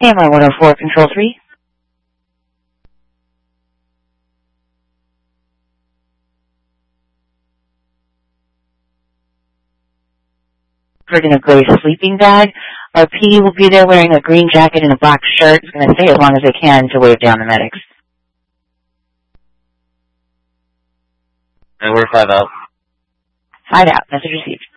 AMI 104, Control 3. In a gray sleeping bag. Our PD will be there wearing a green jacket and a black shirt. It's going to stay as long as they can to wave down the medics. And we're 5 out. 5 out. Message received.